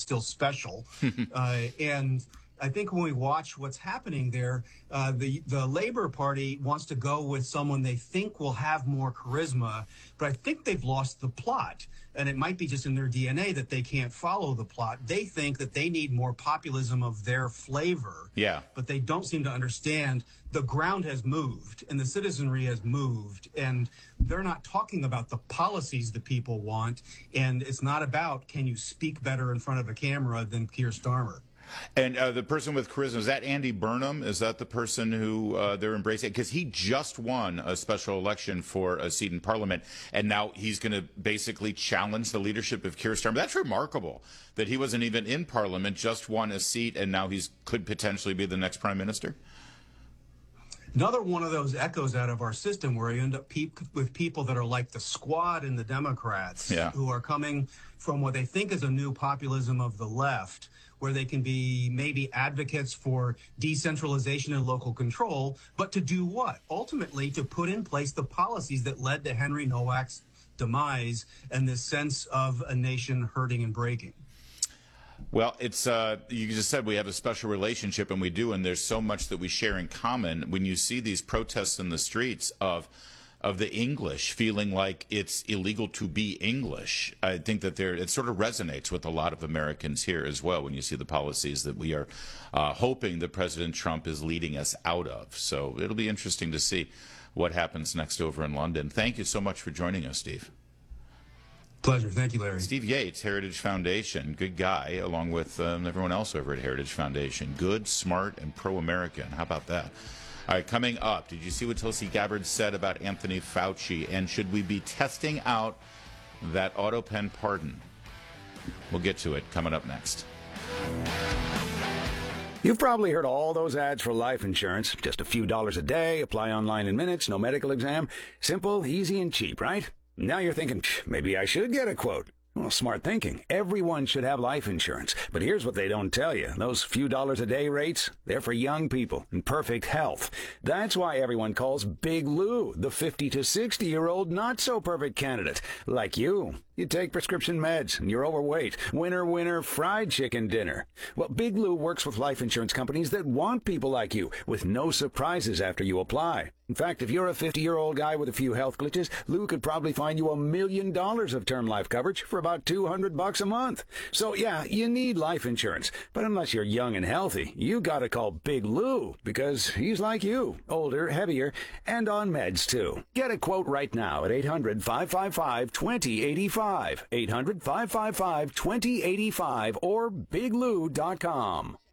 still special. And I think when we watch what's happening there, the Labor Party wants to go with someone they think will have more charisma, but I think they've lost the plot. And it might be just in their DNA that they can't follow the plot. They think that they need more populism of their flavor. Yeah. But they don't seem to understand the ground has moved and the citizenry has moved. And they're not talking about the policies the people want. And it's not about, can you speak better in front of a camera than Keir Starmer. And the person with charisma, is that Andy Burnham? Is that the person who they're embracing? Because he just won a special election for a seat in Parliament, and now he's going to basically challenge the leadership of Keir Starmer. That's remarkable that he wasn't even in Parliament, just won a seat, and now he could potentially be the next Prime Minister. Another one of those echoes out of our system where you end up with people that are like the Squad and the Democrats, who are coming from what they think is a new populism of the left, where they can be maybe advocates for decentralization and local control, but to do what? Ultimately, to put in place the policies that led to Henry Nowak's demise and this sense of a nation hurting and breaking. Well, it's you just said we have a special relationship, and we do, and there's so much that we share in common. When you see these protests in the streets of the English feeling like it's illegal to be English, I think that it sort of resonates with a lot of Americans here as well when you see the policies that we are hoping that President Trump is leading us out of. So it'll be interesting to see what happens next over in London. Thank you so much for joining us, Steve. Pleasure. Thank you, Larry. Steve Yates, Heritage Foundation, good guy, along with everyone else over at Heritage Foundation. Good, smart, and pro-American. How about that? All right, coming up, did you see what Tulsi Gabbard said about Anthony Fauci? And should we be testing out that auto pen pardon? We'll get to it coming up next. You've probably heard all those ads for life insurance. Just a few dollars a day, apply online in minutes, no medical exam. Simple, easy, and cheap, right? Now you're thinking, maybe I should get a quote. Well, smart thinking. Everyone should have life insurance. But here's what they don't tell you. Those few dollars a day rates, they're for young people in perfect health. That's why everyone calls Big Lou the 50 to 60-year-old not-so-perfect candidate. Like you. You take prescription meds, and you're overweight. Winner, winner, fried chicken dinner. Well, Big Lou works with life insurance companies that want people like you, with no surprises after you apply. In fact, if you're a 50-year-old guy with a few health glitches, Lou could probably find you $1 million of term life coverage for about $200 a month. So, yeah, you need life insurance. But unless you're young and healthy, you gotta call Big Lou, because he's like you, older, heavier, and on meds, too. Get a quote right now at 800-555-2085. 800-555-2085 or biglou.com.